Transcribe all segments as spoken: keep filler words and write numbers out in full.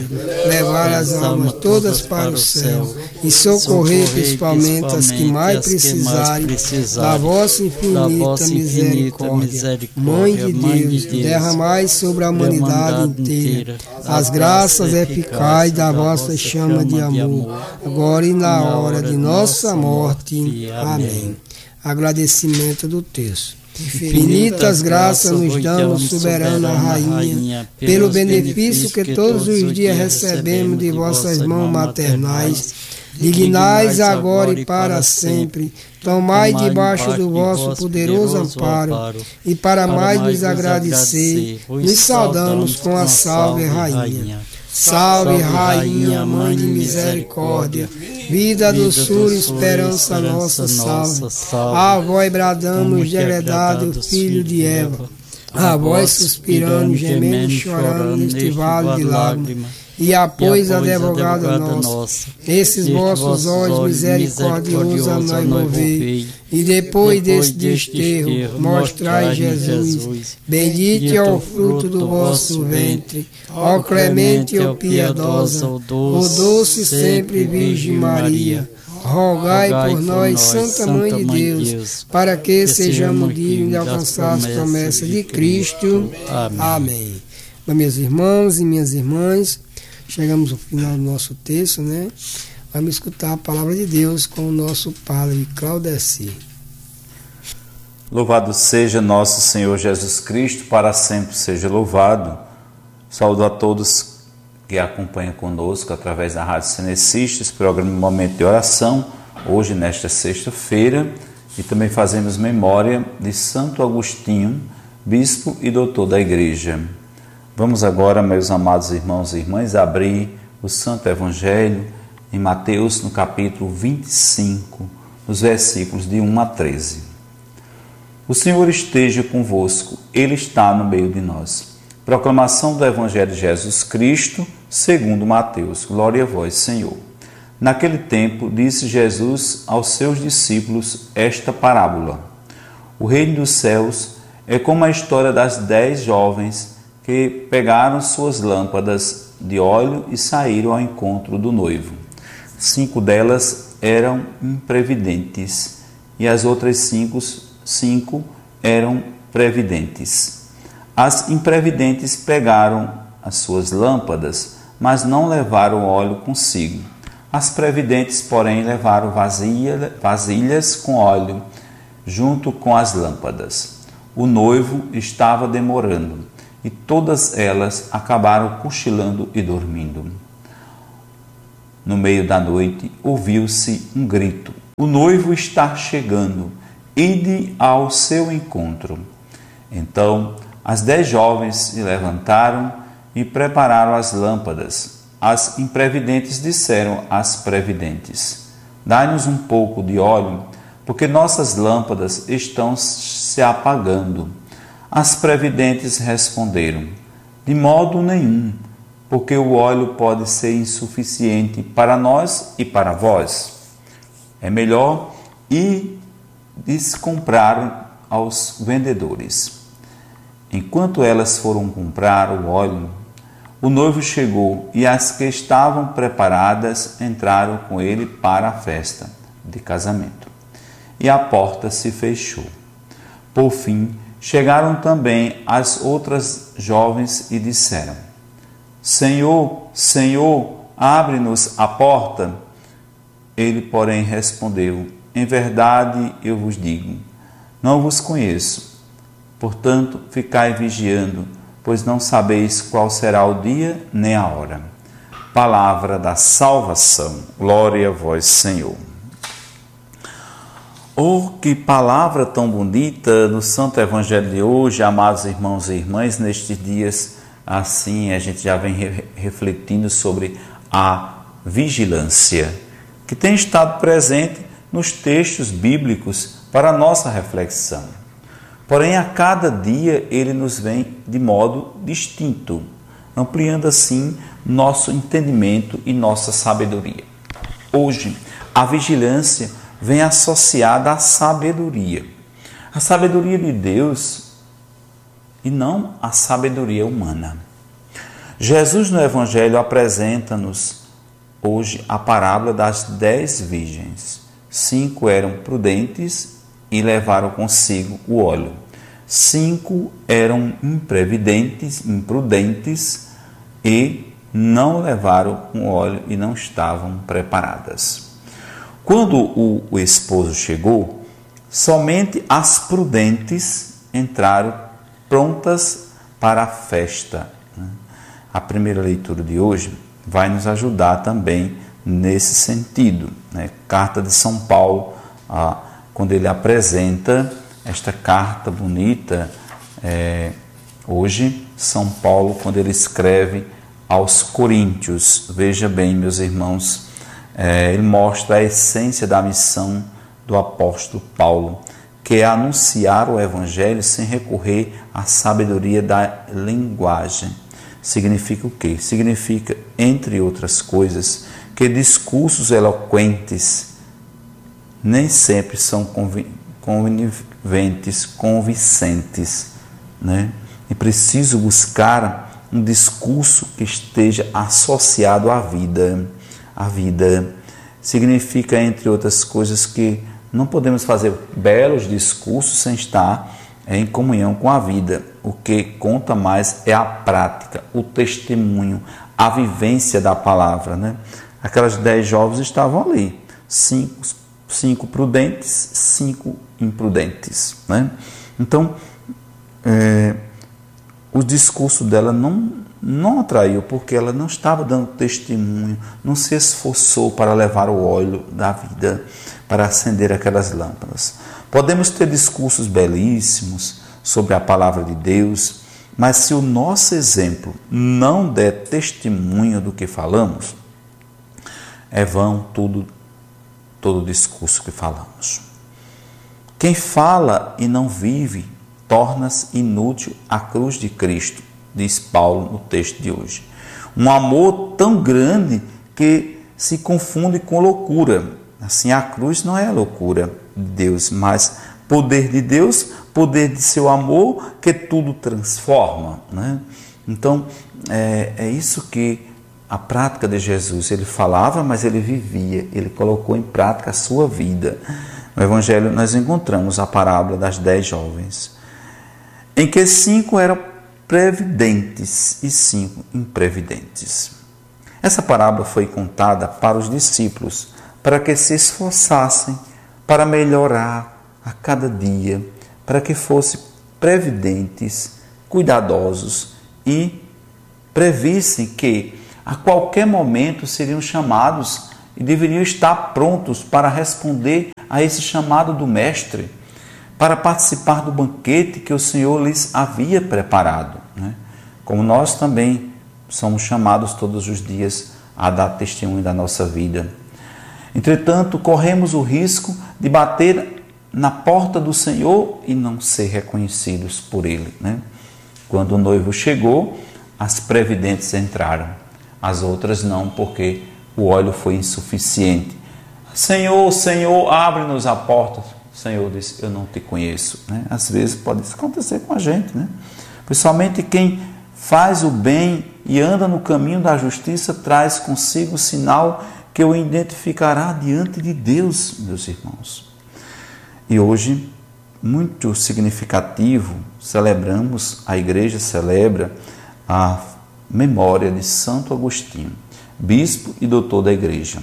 levar as almas todas para o céu e socorrer principalmente as que mais precisarem da vossa infinita misericórdia. Mãe de Deus, derramai sobre a humanidade inteira as graças eficazes da vossa chama de amor, agora e na hora de nossa morte. Amém. Agradecimento do texto. Infinitas graças nos damos, soberana Rainha, pelo benefício que todos os dias recebemos de vossas mãos maternais. Dignais agora e para sempre, tomai debaixo do vosso poderoso amparo, e para mais nos agradecer, nos saudamos com a salve Rainha. Salve Rainha, Mãe de misericórdia, vida, doçura e esperança nossa, salve. A vós bradamos, de heredade, o filho de Eva. A vós suspirando, gemendo e chorando neste vale de lágrimas. E após a advogada nossa, esses vossos olhos misericordiosos a nós movei, e depois desse desterro, mostrai Jesus. Bendito é o fruto do vosso ventre, ó clemente e ó piedosa, ó doce sempre Virgem Maria. Rogai por nós, Santa Mãe de Deus, para que sejamos dignos de alcançar as promessas de Cristo. Amém. Meus irmãos e minhas irmãs, chegamos ao final do nosso texto, né? Vamos escutar a palavra de Deus com o nosso Padre Claudeci. Louvado seja nosso Senhor Jesus Cristo, para sempre seja louvado. Saúdo a todos que acompanham conosco através da Rádio Senecistas, programa Momento de Oração, hoje nesta sexta-feira, e também fazemos memória de Santo Agostinho, bispo e doutor da Igreja. Vamos agora, meus amados irmãos e irmãs, abrir o Santo Evangelho em Mateus, no capítulo vinte e cinco, nos versículos de um a treze. O Senhor esteja convosco, Ele está no meio de nós. Proclamação do Evangelho de Jesus Cristo, segundo Mateus. Glória a vós, Senhor. Naquele tempo, disse Jesus aos seus discípulos esta parábola. O reino dos céus é como a história das dez jovens que pegaram suas lâmpadas de óleo e saíram ao encontro do noivo. Cinco delas eram imprevidentes e as outras cinco, cinco eram previdentes. As imprevidentes pegaram as suas lâmpadas, mas não levaram óleo consigo. As previdentes, porém, levaram vasilha, vasilhas com óleo, junto com as lâmpadas. O noivo estava demorando, e todas elas acabaram cochilando e dormindo. No meio da noite, ouviu-se um grito: o noivo está chegando, ide ao seu encontro. Então, as dez jovens se levantaram e prepararam as lâmpadas. As imprevidentes disseram às previdentes: dai-nos um pouco de óleo, porque nossas lâmpadas estão se apagando. As previdentes responderam: de modo nenhum, porque o óleo pode ser insuficiente para nós e para vós. É melhor ir comprar aos vendedores. Enquanto elas foram comprar o óleo, o noivo chegou e as que estavam preparadas entraram com ele para a festa de casamento. E a porta se fechou. Por fim, chegaram também as outras jovens e disseram: Senhor, Senhor, abre-nos a porta. Ele, porém, respondeu: em verdade eu vos digo, não vos conheço. Portanto, ficai vigiando, pois não sabeis qual será o dia nem a hora. Palavra da salvação. Glória a vós, Senhor. Oh, que palavra tão bonita no Santo Evangelho de hoje, amados irmãos e irmãs. Nestes dias, assim, a gente já vem re- refletindo sobre a vigilância, que tem estado presente nos textos bíblicos para a nossa reflexão. Porém, a cada dia ele nos vem de modo distinto, ampliando assim nosso entendimento e nossa sabedoria. Hoje, a vigilância vem associada à sabedoria. A sabedoria de Deus e não a sabedoria humana. Jesus no Evangelho apresenta-nos hoje a parábola das dez virgens. Cinco eram prudentes e levaram consigo o óleo. Cinco eram imprevidentes, imprudentes e não levaram o óleo e não estavam preparadas. Quando o, o esposo chegou, somente as prudentes entraram prontas para a festa. A primeira leitura de hoje vai nos ajudar também nesse sentido, né? Carta de São Paulo, ah, quando ele apresenta esta carta bonita, é, hoje, São Paulo, quando ele escreve aos Coríntios, veja bem, meus irmãos, é, ele mostra a essência da missão do apóstolo Paulo, que é anunciar o Evangelho sem recorrer à sabedoria da linguagem. Significa o quê? Significa, entre outras coisas, que discursos eloquentes nem sempre são convenientes, convincentes, né? E preciso buscar um discurso que esteja associado à vida. A vida significa, entre outras coisas, que não podemos fazer belos discursos sem estar em comunhão com a vida. O que conta mais é a prática, o testemunho, a vivência da palavra, né? Aquelas dez jovens estavam ali, cinco, cinco prudentes, cinco imprudentes, né? Então, é, o discurso dela não, não atraiu, porque ela não estava dando testemunho, não se esforçou para levar o óleo da vida, para acender aquelas lâmpadas. Podemos ter discursos belíssimos sobre a palavra de Deus, mas se o nosso exemplo não der testemunho do que falamos, é vão tudo, todo o discurso que falamos. Quem fala e não vive, torna-se inútil a cruz de Cristo, diz Paulo no texto de hoje. Um amor tão grande que se confunde com loucura. Assim, a cruz não é a loucura de Deus, mas poder de Deus, poder de seu amor, que tudo transforma, né? Então, é, é isso que a prática de Jesus, ele falava, mas ele vivia, ele colocou em prática a sua vida. No Evangelho nós encontramos a parábola das dez jovens, em que cinco eram previdentes e cinco imprevidentes. Essa parábola foi contada para os discípulos, para que se esforçassem para melhorar a cada dia, para que fossem previdentes, cuidadosos e previssem que a qualquer momento seriam chamados e deveriam estar prontos para responder a esse chamado do Mestre, para participar do banquete que o Senhor lhes havia preparado, né? Como nós também somos chamados todos os dias a dar testemunho da nossa vida. Entretanto, corremos o risco de bater na porta do Senhor e não ser reconhecidos por Ele, né? Quando o noivo chegou, as previdentes entraram, as outras não, porque o óleo foi insuficiente. Senhor, Senhor, abre-nos a porta. O Senhor disse, eu não te conheço, né? Às vezes pode acontecer com a gente, né? Principalmente quem faz o bem e anda no caminho da justiça traz consigo o sinal que o identificará diante de Deus, meus irmãos. E hoje, muito significativo, celebramos, a igreja celebra a memória de Santo Agostinho, bispo e doutor da igreja.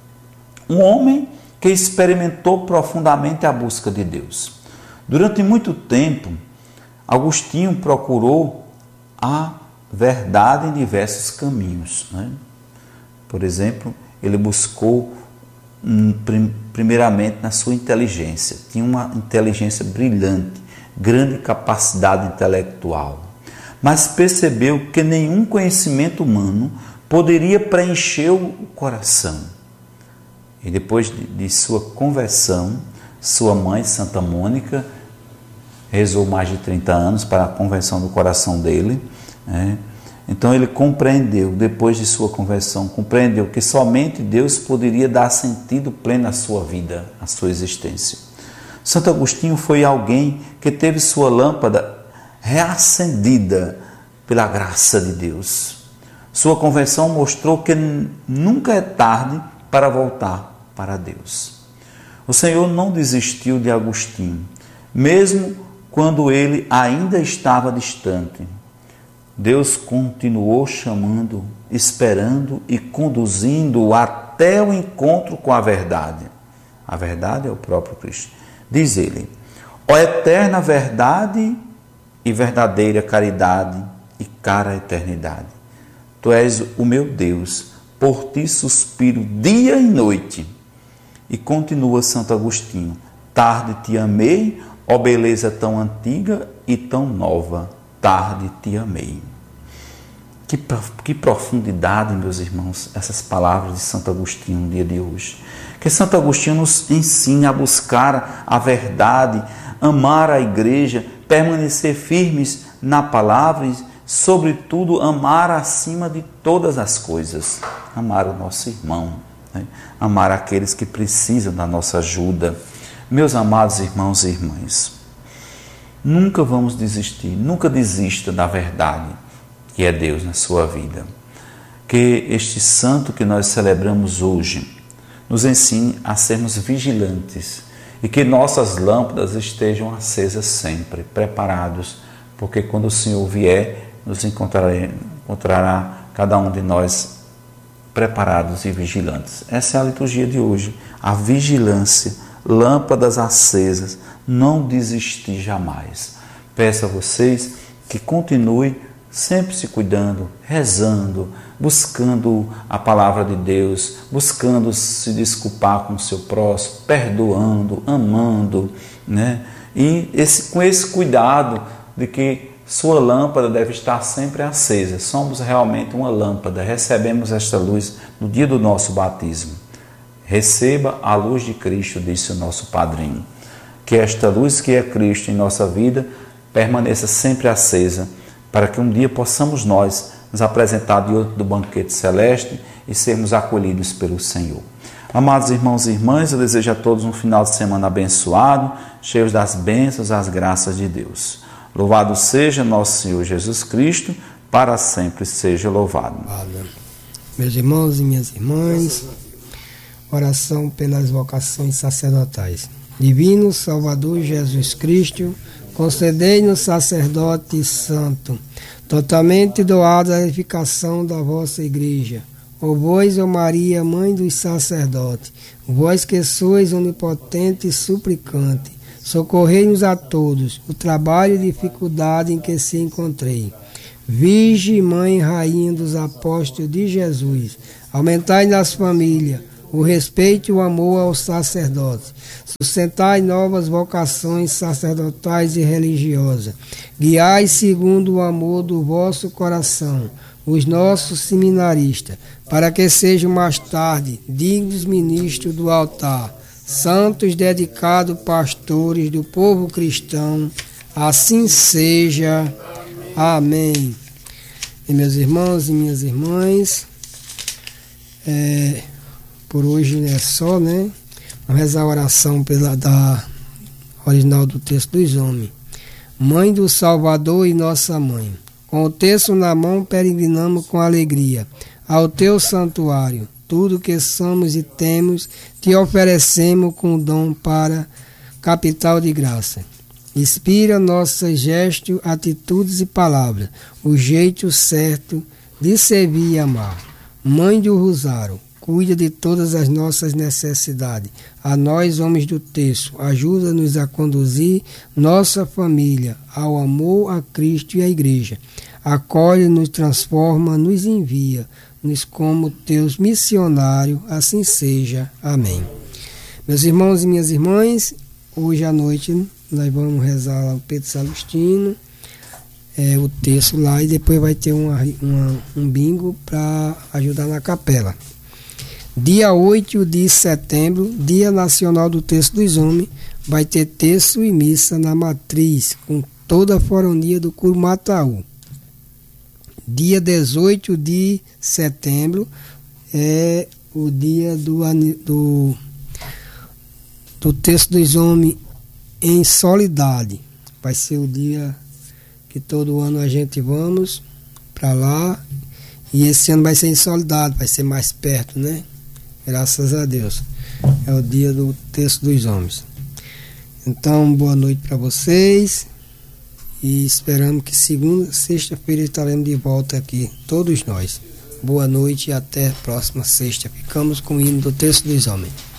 Um homem que experimentou profundamente a busca de Deus. Durante muito tempo, Agostinho procurou a verdade em diversos caminhos, né? Por exemplo, ele buscou um, primeiramente na sua inteligência. Tinha uma inteligência brilhante, grande capacidade intelectual, mas percebeu que nenhum conhecimento humano poderia preencher o coração. E depois de, de sua conversão, sua mãe, Santa Mônica, rezou mais de trinta anos para a conversão do coração dele, né? Então ele compreendeu, depois de sua conversão, compreendeu que somente Deus poderia dar sentido pleno à sua vida, à sua existência. Santo Agostinho foi alguém que teve sua lâmpada reacendida pela graça de Deus. Sua conversão mostrou que nunca é tarde para voltar para Deus. O Senhor não desistiu de Agostinho, mesmo quando ele ainda estava distante. Deus continuou chamando, esperando e conduzindo-o até o encontro com a verdade. A verdade é o próprio Cristo. Diz ele: ó eterna verdade e verdadeira caridade e cara eternidade, tu és o meu Deus, por ti suspiro dia e noite. E continua Santo Agostinho: tarde te amei, ó beleza tão antiga e tão nova, tarde te amei. Que, que profundidade, meus irmãos, essas palavras de Santo Agostinho no dia de hoje. Que Santo Agostinho nos ensina a buscar a verdade, amar a igreja, permanecer firmes na palavra e, sobretudo, amar acima de todas as coisas. Amar o nosso irmão, né? Amar aqueles que precisam da nossa ajuda. Meus amados irmãos e irmãs, nunca vamos desistir, nunca desista da verdade, que é Deus na sua vida. Que este santo que nós celebramos hoje nos ensine a sermos vigilantes e que nossas lâmpadas estejam acesas sempre, preparados, porque quando o Senhor vier, nos encontrará, encontrará cada um de nós preparados e vigilantes. Essa é a liturgia de hoje, a vigilância, lâmpadas acesas, não desistir jamais. Peço a vocês que continuem sempre se cuidando, rezando, buscando a palavra de Deus, buscando se desculpar com o seu próximo, perdoando, amando, né? E esse, com esse cuidado de que sua lâmpada deve estar sempre acesa. Somos realmente uma lâmpada, recebemos esta luz no dia do nosso batismo. Receba a luz de Cristo, disse o nosso padrinho. Que esta luz que é Cristo em nossa vida permaneça sempre acesa, para que um dia possamos nós nos apresentar diante do banquete celeste e sermos acolhidos pelo Senhor. Amados irmãos e irmãs, eu desejo a todos um final de semana abençoado, cheios das bênçãos e as graças de Deus. Louvado seja nosso Senhor Jesus Cristo, para sempre seja louvado. Amém. Meus irmãos e minhas irmãs, oração pelas vocações sacerdotais. Divino Salvador Jesus Cristo, concedei-nos sacerdote santo, totalmente doado à edificação da vossa igreja. Ó vós, ó Maria, mãe dos sacerdotes, vós que sois onipotente e suplicante, socorrei-nos a todos o trabalho e dificuldade em que se encontrei. Virgem, mãe, rainha dos apóstolos de Jesus, aumentai nas famílias o respeito e o amor aos sacerdotes. Sustentai novas vocações sacerdotais e religiosas. Guiai segundo o amor do vosso coração os nossos seminaristas, para que sejam mais tarde dignos ministros do altar, santos dedicados pastores do povo cristão. Assim seja. Amém. E meus irmãos e minhas irmãs, é... por hoje é só, né? Vamos rezar a oração pela, da original do texto dos homens. Mãe do Salvador e nossa mãe, com o texto na mão peregrinamos com alegria ao teu santuário. Tudo que somos e temos te oferecemos com dom para capital de graça. Inspira nossos gestos, atitudes e palavras, o jeito certo de servir e amar. Mãe do Rosário, cuida de todas as nossas necessidades. A nós, homens do texto, ajuda-nos a conduzir nossa família ao amor a Cristo e à Igreja. Acolhe, nos transforma, nos envia, nos como teus missionários, assim seja. Amém. Meus irmãos e minhas irmãs, hoje à noite nós vamos rezar lá o Pedro Salustino, é, o texto lá, e depois vai ter uma, uma, um bingo para ajudar na capela. Dia oito de setembro, Dia Nacional do Texto dos Homens, vai ter texto e missa na matriz, com toda a foronia do Curumataú. Dia dezoito de setembro é o dia do, do, do Texto dos Homens em Solidade. Vai ser o dia que todo ano a gente vamos para lá E esse ano vai ser em Soledade, vai ser mais perto, né? Graças a Deus. É o dia do Terço dos Homens. Então, boa noite para vocês. E esperamos que segunda, sexta-feira estaremos de volta aqui, todos nós. Boa noite e até a próxima sexta. Ficamos com o hino do Terço dos Homens.